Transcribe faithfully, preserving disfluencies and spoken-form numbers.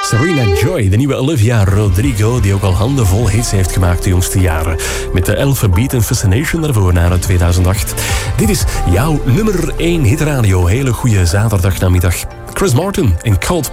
Serena Joy, de nieuwe Olivia Rodrigo, die ook al handenvol hits heeft gemaakt de jongste jaren. Met de Alphabet en Fascination daarvoor na tweeduizend acht. Dit is jouw nummer één hitradio. Hele goede zaterdagnamiddag. Chris Martin en Coldplay.